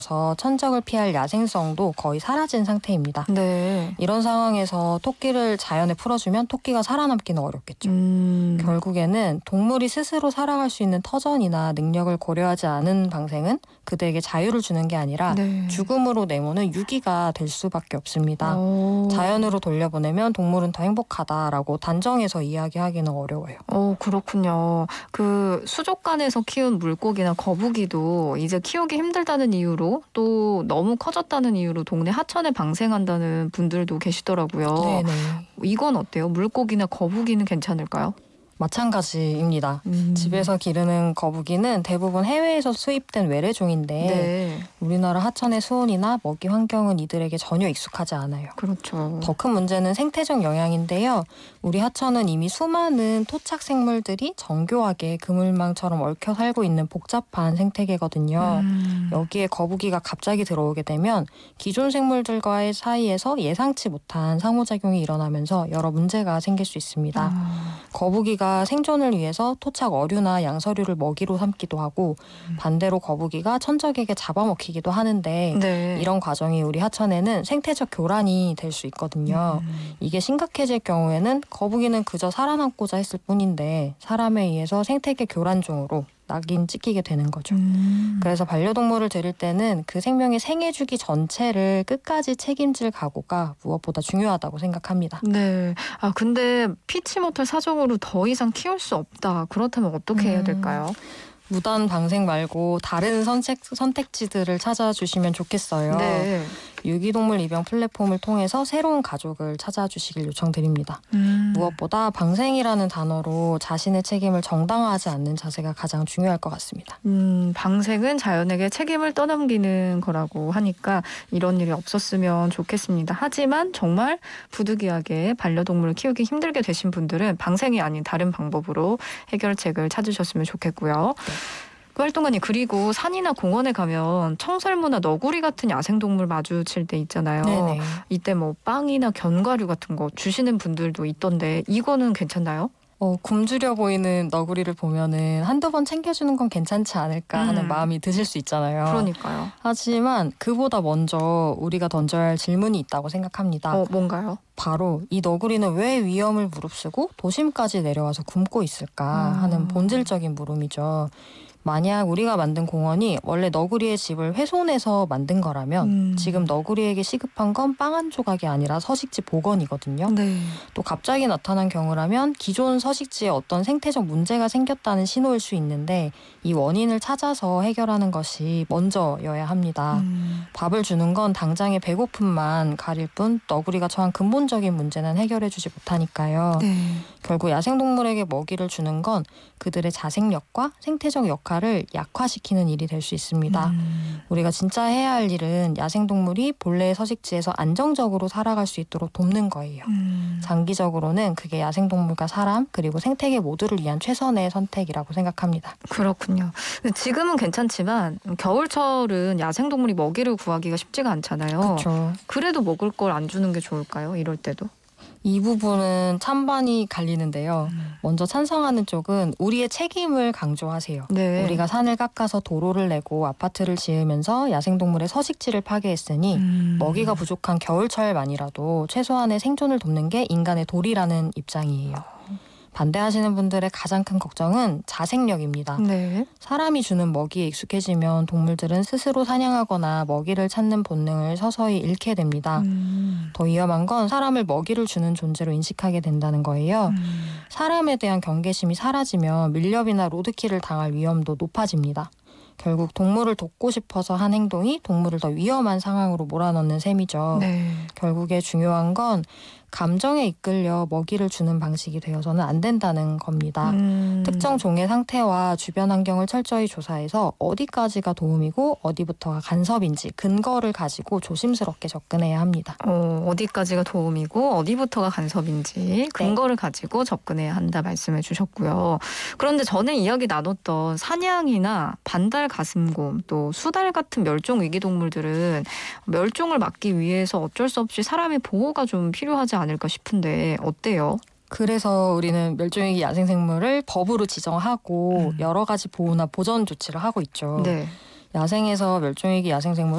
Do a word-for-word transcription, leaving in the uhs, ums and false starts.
서 천적을 피할 야생성도 거의 사라진 상태입니다. 네. 이런 상황에서 토끼를 자연에 풀어주면 토끼가 살아남기는 어렵겠죠. 음. 결국에는 동물이 스스로 살아갈 수 있는 터전이나 능력을 고려하지 않은 방생은 그들에게 자유를 주는 게 아니라 네. 죽음으로 내모는 유기가 될 수밖에 없습니다. 오. 자연으로 돌려보내면 동물은 더 행복하다라고 단정해서 이야기하기는 어려워요. 어, 그렇군요. 그 수족관에서 키운 물고기나 거북이도 이제 키우기 힘들다는 이유로 또 너무 커졌다는 이유로 동네 하천에 방생한다는 분들도 계시더라고요. 네네. 이건 어때요? 물고기나 거북이는 괜찮을까요? 마찬가지입니다. 음. 집에서 기르는 거북이는 대부분 해외에서 수입된 외래종인데 네. 우리나라 하천의 수온이나 먹이 환경은 이들에게 전혀 익숙하지 않아요. 그렇죠. 더 큰 문제는 생태적 영향인데요. 우리 하천은 이미 수많은 토착 생물들이 정교하게 그물망처럼 얽혀 살고 있는 복잡한 생태계거든요. 음. 여기에 거북이가 갑자기 들어오게 되면 기존 생물들과의 사이에서 예상치 못한 상호작용이 일어나면서 여러 문제가 생길 수 있습니다. 아. 거북이가 생존을 위해서 토착 어류나 양서류를 먹이로 삼기도 하고 반대로 거북이가 천적에게 잡아먹히기도 하는데 네. 이런 과정이 우리 하천에는 생태적 교란이 될 수 있거든요. 음. 이게 심각해질 경우에는 거북이는 그저 살아남고자 했을 뿐인데 사람에 의해서 생태계 교란종으로 낙인 찍히게 되는 거죠. 음. 그래서 반려동물을 들일 때는 그 생명의 생애 주기 전체를 끝까지 책임질 각오가 무엇보다 중요하다고 생각합니다. 네. 아, 근데 피치 못할 사정으로 더 이상 키울 수 없다. 그렇다면 어떻게 해야 음. 될까요? 무단 방생 말고 다른 선택, 선택지들을 찾아주시면 좋겠어요. 네. 유기동물 입양 플랫폼을 통해서 새로운 가족을 찾아주시길 요청드립니다. 음. 무엇보다 방생이라는 단어로 자신의 책임을 정당화하지 않는 자세가 가장 중요할 것 같습니다. 음, 방생은 자연에게 책임을 떠넘기는 거라고 하니까 이런 일이 없었으면 좋겠습니다. 하지만 정말 부득이하게 반려동물을 키우기 힘들게 되신 분들은 방생이 아닌 다른 방법으로 해결책을 찾으셨으면 좋겠고요. 네. 그 활동가님, 그리고 산이나 공원에 가면 청설모나 너구리 같은 야생동물 마주칠 때 있잖아요. 네네. 이때 뭐 빵이나 견과류 같은 거 주시는 분들도 있던데 이거는 괜찮나요? 어, 굶주려 보이는 너구리를 보면은 한두 번 챙겨주는 건 괜찮지 않을까 하는 음. 마음이 드실 수 있잖아요. 그러니까요. 하지만 그보다 먼저 우리가 던져야 할 질문이 있다고 생각합니다. 어, 뭔가요? 바로 이 너구리는 왜 위험을 무릅쓰고 도심까지 내려와서 굶고 있을까 하는 본질적인 물음이죠. 만약 우리가 만든 공원이 원래 너구리의 집을 훼손해서 만든 거라면 음. 지금 너구리에게 시급한 건 빵 한 조각이 아니라 서식지 복원이거든요. 네. 또 갑자기 나타난 경우라면 기존 서식지에 어떤 생태적 문제가 생겼다는 신호일 수 있는데 이 원인을 찾아서 해결하는 것이 먼저여야 합니다. 음. 밥을 주는 건 당장의 배고픔만 가릴 뿐 너구리가 처한 근본적인 문제는 해결해주지 못하니까요. 네. 결국 야생동물에게 먹이를 주는 건 그들의 자생력과 생태적 역할을 약화시키는 일이 될 수 있습니다. 음. 우리가 진짜 해야 할 일은 야생동물이 본래의 서식지에서 안정적으로 살아갈 수 있도록 돕는 거예요. 음. 장기적으로는 그게 야생동물과 사람 그리고 생태계 모두를 위한 최선의 선택이라고 생각합니다. 그렇군요. 근데 지금은 괜찮지만 겨울철은 야생동물이 먹이를 구하기가 쉽지가 않잖아요. 그렇죠. 그래도 먹을 걸 안 주는 게 좋을까요? 이럴 때도? 이 부분은 찬반이 갈리는데요. 음. 먼저 찬성하는 쪽은 우리의 책임을 강조하세요. 네. 우리가 산을 깎아서 도로를 내고 아파트를 지으면서 야생동물의 서식지를 파괴했으니 음. 먹이가 부족한 겨울철만이라도 최소한의 생존을 돕는 게 인간의 도리라는 입장이에요. 반대하시는 분들의 가장 큰 걱정은 자생력입니다. 네. 사람이 주는 먹이에 익숙해지면 동물들은 스스로 사냥하거나 먹이를 찾는 본능을 서서히 잃게 됩니다. 음. 더 위험한 건 사람을 먹이를 주는 존재로 인식하게 된다는 거예요. 음. 사람에 대한 경계심이 사라지면 밀렵이나 로드킬을 당할 위험도 높아집니다. 결국 동물을 돕고 싶어서 한 행동이 동물을 더 위험한 상황으로 몰아넣는 셈이죠. 네. 결국에 중요한 건 감정에 이끌려 먹이를 주는 방식이 되어서는 안 된다는 겁니다. 음. 특정 종의 상태와 주변 환경을 철저히 조사해서 어디까지가 도움이고 어디부터가 간섭인지 근거를 가지고 조심스럽게 접근해야 합니다. 어, 어디까지가 도움이고 어디부터가 간섭인지 근거를 가지고 접근해야 한다 말씀해 주셨고요. 그런데 전에 이야기 나눴던 사냥이나 반달 가슴곰 또 수달 같은 멸종 위기 동물들은 멸종을 막기 위해서 어쩔 수 없이 사람의 보호가 좀 필요하지 않을까 싶은데 어때요? 그래서 우리는 멸종위기 야생생물을 법으로 지정하고 음. 여러 가지 보호나 보전 조치를 하고 있죠. 네. 야생에서 멸종위기 야생생물은